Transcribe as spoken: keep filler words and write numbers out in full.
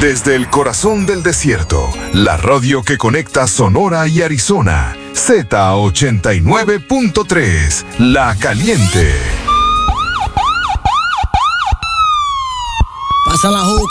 Desde el corazón del desierto, la radio que conecta Sonora y Arizona, Z ochenta y nueve punto tres, La Caliente. Pasa la juca.